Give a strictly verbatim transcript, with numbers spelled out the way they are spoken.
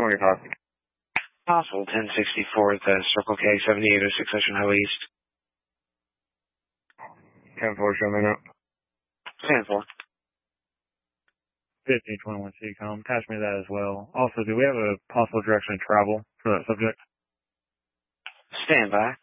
twenty copy. Possible ten sixty-four at the Circle K, seventy-eight oh six Ocean Highway East. ten four, show me now. ten four. fifteen twenty-one C COM, attach me that as well. Also, do we have a possible direction of travel for that subject? Stand by.